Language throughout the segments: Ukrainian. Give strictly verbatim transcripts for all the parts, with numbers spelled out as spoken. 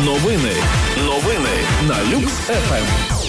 Новини. Новини на Люкс еф ем.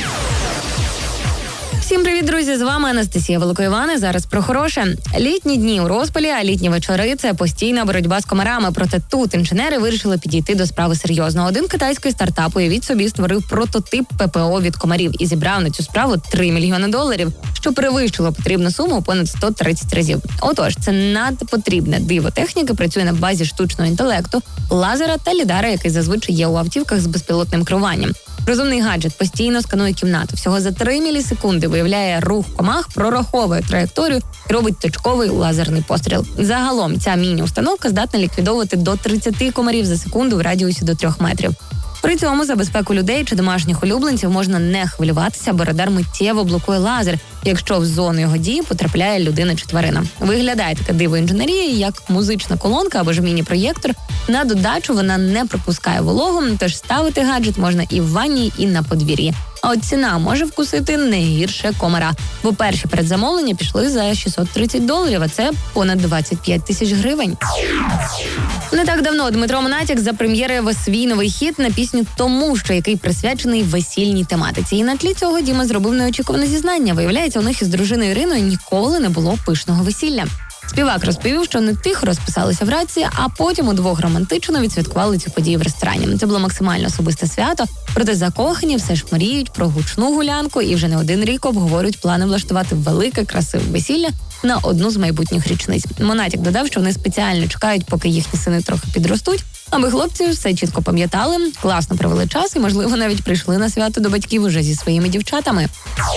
Всім привіт, друзі! З вами Анастасія Великоївана. Зараз про хороше. Літні дні у розпалі, а літні вечори – це постійна боротьба з комарами. Проте тут інженери вирішили підійти до справи серйозно. Один китайський стартап, уявіть собі, створив прототип пе пе о від комарів і зібрав на цю справу три мільйони доларів, що перевищило потрібну суму понад сто тридцять разів. Отож, це надпотрібне диво техніки працює на базі штучного інтелекту, лазера та лідара, який зазвичай є у автівках з безпілотним керуванням. Розумний гаджет постійно сканує кімнату. Всього за три мілісекунди виявляє рух комах, прораховує траєкторію і робить точковий лазерний постріл. Загалом ця міні-установка здатна ліквідовувати до тридцять комарів за секунду в радіусі до трьох метрів. При цьому за безпеку людей чи домашніх улюбленців можна не хвилюватися, бо радар миттєво блокує лазер, якщо в зону його дії потрапляє людина чи тварина. Виглядає таке диво інженерії, як музична колонка або ж міні-проєктор. На додачу вона не пропускає вологу, тож ставити гаджет можна і в ванні, і на подвір'ї. А от ціна може вкусити не гірше комара, бо перші передзамовлення пішли за шістсот тридцять доларів, а це понад двадцять п'ять тисяч гривень. Не так давно Дмитро Монатік запрем'єрив свій новий хіт на пісню «Тому що», який присвячений весільній тематиці. І на тлі цього Діма зробив неочікуване зізнання. Виявляється, у них із дружиною Іриною ніколи не було пишного весілля. Співак розповів, що не тихо розписалися в раці, а потім удвох романтично відсвяткували цю подію в ресторані. Це було максимально особисте свято, проте закохані все ж мріють про гучну гулянку і вже не один рік обговорюють плани влаштувати велике, красиве весілля на одну з майбутніх річниць. Монатік додав, що вони спеціально чекають, поки їхні сини трохи підростуть, аби хлопці все чітко пам'ятали, класно провели час і, можливо, навіть прийшли на свято до батьків уже зі своїми дівчатами.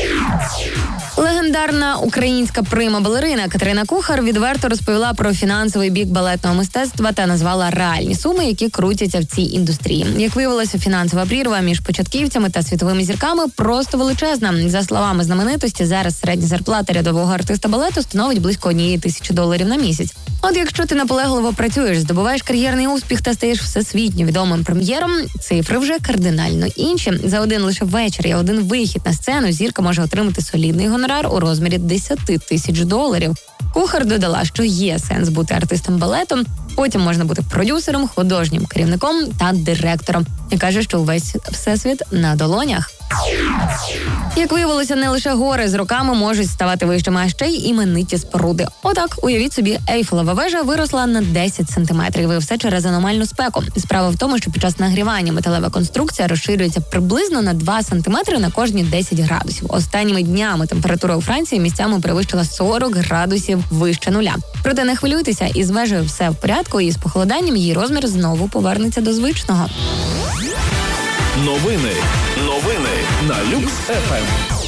Легендарна українська прима-балерина Катерина Кухар відверто розповіла про фінансовий бік балетного мистецтва та назвала реальні суми, які крутяться в цій індустрії. Як виявилося, фінансова прірва між початківцями та світовими зірками просто величезна. За словами знаменитості, зараз середня зарплата рядового артиста балету становить близько однієї тисячі доларів на місяць. От якщо ти наполегливо працюєш, здобуваєш кар'єрний успіх та стаєш всесвітньо відомим прем'єром, цифри вже кардинально інші. За один лише вечір і один вихід на сцену зірка може отримати солідний гонорар у розмірі десять тисяч доларів. Кухар додала, що є сенс бути артистом балету, потім можна бути продюсером, художнім керівником та директором. І каже, що увесь всесвіт на долонях. Як виявилося, не лише гори з роками можуть ставати вищими, а ще й імениті споруди. Отак, уявіть собі, Ейфелева вежа виросла на десять сантиметрів, і все через аномальну спеку. Справа в тому, що під час нагрівання металева конструкція розширюється приблизно на два сантиметри на кожні десять градусів. Останніми днями температура у Франції місцями перевищила сорок градусів вище нуля. Проте не хвилюйтеся, із вежею все в порядку, і з похолоданням її розмір знову повернеться до звичного. Новини. Новини на Люкс еф ем.